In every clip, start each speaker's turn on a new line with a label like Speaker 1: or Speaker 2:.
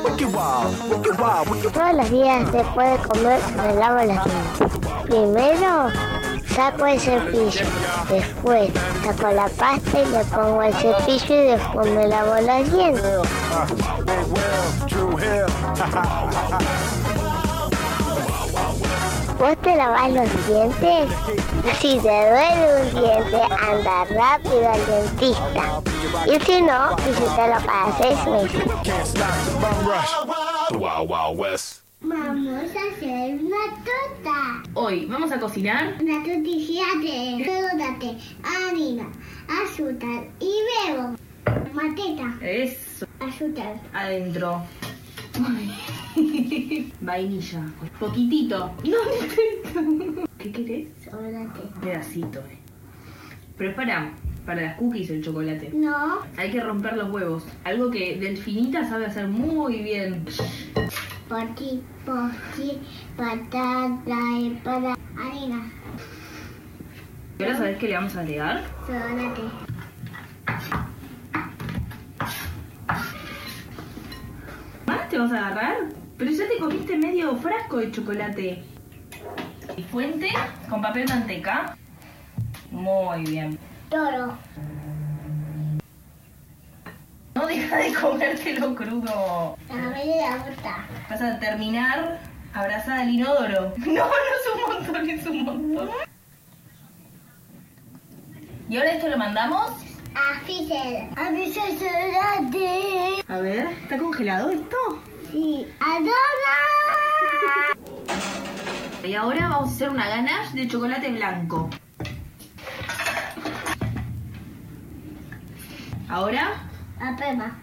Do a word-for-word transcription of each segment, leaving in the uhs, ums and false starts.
Speaker 1: Todos los días después de comer me lavo las manos. Primero saco el cepillo, después saco la pasta y le pongo el cepillo y después me lavo los dientes. ¿Vos te lavas los dientes? Si te duele un diente, anda rápido al dentista. Y si no, visítalo cada seis meses.
Speaker 2: Vamos a hacer una torta.
Speaker 3: Hoy vamos a cocinar
Speaker 2: Una tortilla de chocolate, harina, azúcar y huevo. Mateta,
Speaker 3: eso
Speaker 2: azúcar.
Speaker 3: adentro. Ay. Vainilla, poquitito. No, ¿qué querés?
Speaker 2: Chocolate.
Speaker 3: Pedacito, eh. Pero es para, para las cookies el chocolate.
Speaker 2: No.
Speaker 3: Hay que romper los huevos. Algo que Delfinita sabe hacer muy bien.
Speaker 2: Poqui, poqui, patata y para harina.
Speaker 3: ¿Y ahora sabés qué le vamos a agregar?
Speaker 2: Chocolate.
Speaker 3: ¿Más te vas a agarrar? Pero ya te comiste medio frasco de chocolate. Y fuente con papel manteca. Muy bien.
Speaker 2: Toro.
Speaker 3: No deja de comértelo crudo.
Speaker 2: La media gusta.
Speaker 3: Vas a terminar abrazada al inodoro. No, no es un montón, es un montón. ¿Y ahora esto lo mandamos?
Speaker 2: A freezer. A freezer chocolate.
Speaker 3: A ver, ¿está congelado esto?
Speaker 2: Sí. ¡Adora!
Speaker 3: Y ahora vamos a hacer una ganache de chocolate blanco. Ahora,
Speaker 2: A pema.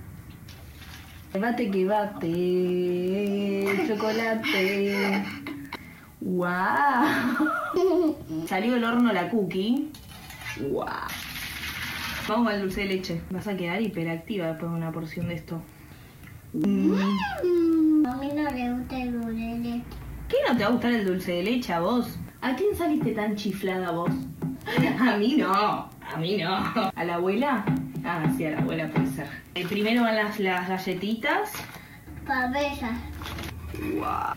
Speaker 3: bate que bate, chocolate. ¡Wow! Salió del horno la cookie. ¡Wow! Vamos al dulce de leche. Vas a quedar hiperactiva después de una porción de esto. Mm.
Speaker 2: A mí no le gusta el dulce de leche.
Speaker 3: ¿Qué no te va a gustar el dulce de leche a vos? ¿A quién saliste tan chiflada vos? A mí no, a mí no. ¿A la abuela? Ah, sí, a la abuela puede ser. Eh, primero van las, las galletitas.
Speaker 2: Cabeza.
Speaker 3: Wow.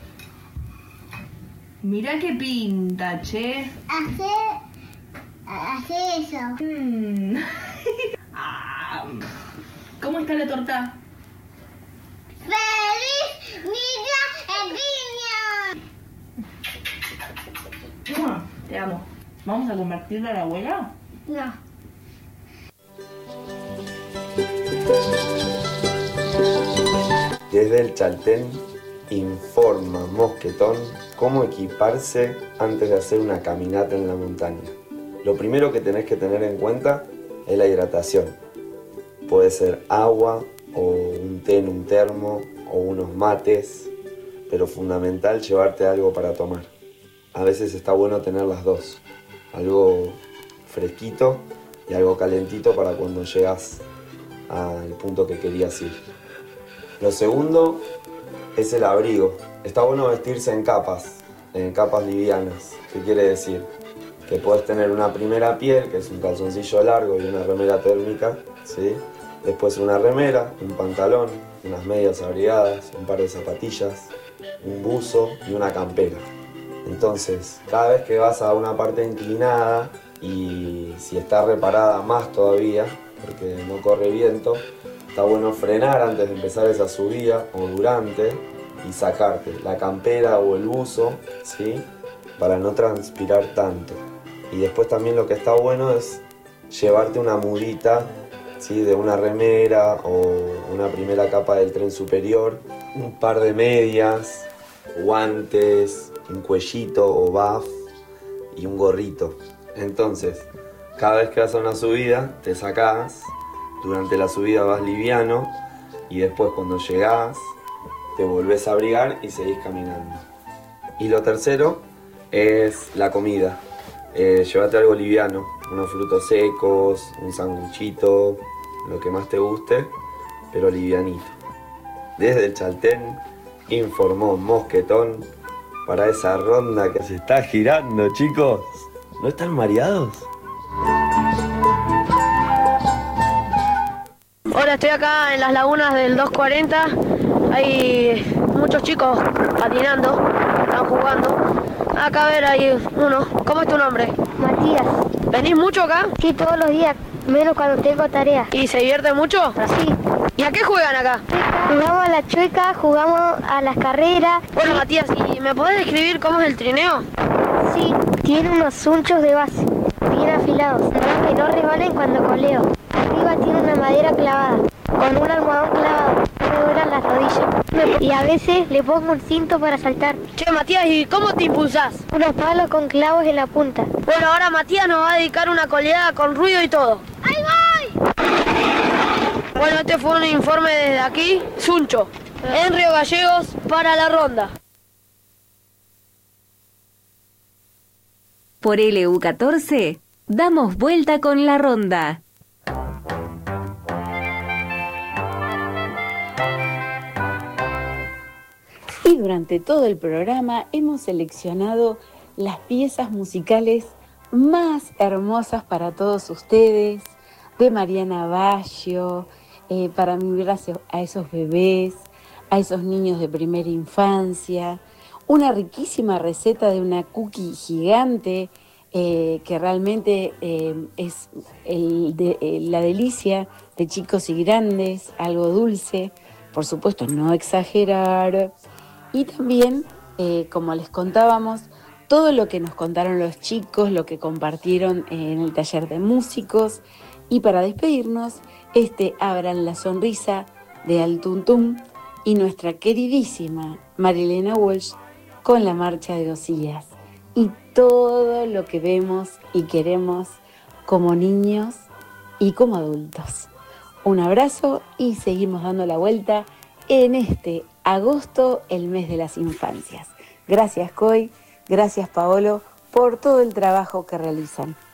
Speaker 3: Mirá qué pinta, che.
Speaker 2: Hace. Hace eso.
Speaker 3: Mm. Ah. ¿Cómo está la torta?
Speaker 2: ¡Feliz Día del Niño!
Speaker 3: Ah, te amo. ¿Vamos a convertirla a la abuela?
Speaker 2: No.
Speaker 4: Desde el Chaltén informa Mosquetón cómo equiparse antes de hacer una caminata en la montaña. Lo primero que tenés que tener en cuenta es la hidratación. Puede ser agua o un té en un termo o unos mates, pero fundamental llevarte algo para tomar. A veces está bueno tener las dos, algo fresquito y algo calentito para cuando llegas al punto que querías ir. Lo segundo es el abrigo. Está bueno vestirse en capas, en capas livianas. ¿Qué quiere decir? Que puedes tener una primera piel, que es un calzoncillo largo y una remera térmica, ¿sí? Después una remera, un pantalón, unas medias abrigadas, un par de zapatillas, un buzo y una campera. Entonces, cada vez que vas a una parte inclinada y si está reparada más todavía, porque no corre viento, está bueno frenar antes de empezar esa subida o durante y sacarte la campera o el buzo, ¿sí? Para no transpirar tanto. Y después también lo que está bueno es llevarte una mudita, ¿sí? De una remera o una primera capa del tren superior, un par de medias, guantes, un cuellito o buff y un gorrito. Entonces, cada vez que vas a una subida, te sacás, durante la subida vas liviano y después cuando llegás, te volvés a abrigar y seguís caminando. Y lo tercero es la comida. Eh, llévate algo liviano, unos frutos secos, un sanguchito, lo que más te guste, pero livianito. Desde el Chaltén informó Mosquetón para esa ronda que se está girando, chicos. ¿No están mareados?
Speaker 5: Hola, estoy acá en las lagunas del doscientos cuarenta. hay muchos chicos patinando, están jugando. Acá a ver, hay uno. ¿Cómo es tu nombre?
Speaker 1: Matías.
Speaker 5: ¿Venís mucho acá?
Speaker 1: Sí, todos los días, menos cuando tengo tarea.
Speaker 5: ¿Y se divierte mucho?
Speaker 1: Sí.
Speaker 5: ¿Y a qué juegan acá?
Speaker 1: Jugamos a la chueca, jugamos a las carreras.
Speaker 5: Bueno, Matías, ¿y me podés describir cómo es el trineo?
Speaker 1: Sí, tiene unos sunchos de base, bien afilados, para que no resbalen cuando coleo. Arriba tiene una madera clavada, con un almohadón clavado, me duran las rodillas. Y a veces le pongo un cinto para saltar.
Speaker 5: Che, Matías, ¿y cómo te impulsás?
Speaker 1: Unos palos con clavos en la punta.
Speaker 5: Bueno, ahora Matías nos va a dedicar una coleada con ruido y todo.
Speaker 2: ¡Ahí voy!
Speaker 5: Bueno, este fue un informe desde aquí, Suncho, en Río Gallegos, para la ronda.
Speaker 6: Por L U catorce, damos vuelta con la ronda.
Speaker 7: Y durante todo el programa hemos seleccionado las piezas musicales más hermosas para todos ustedes, de Mariana Baggio, eh, para mimir a esos bebés, a esos niños de primera infancia, una riquísima receta de una cookie gigante eh, que realmente eh, es el de, eh, la delicia de chicos y grandes, algo dulce, por supuesto no exagerar. Y también, eh, como les contábamos, todo lo que nos contaron los chicos, lo que compartieron en el taller de músicos. Y para despedirnos, este Abran la Sonrisa de Al Tum Tum y nuestra queridísima Marilena Walsh con la Marcha de Osías. Y todo lo que vemos y queremos como niños y como adultos. Un abrazo y seguimos dando la vuelta en este agosto, el mes de las infancias. Gracias, Coy, gracias, Paolo, por todo el trabajo que realizan.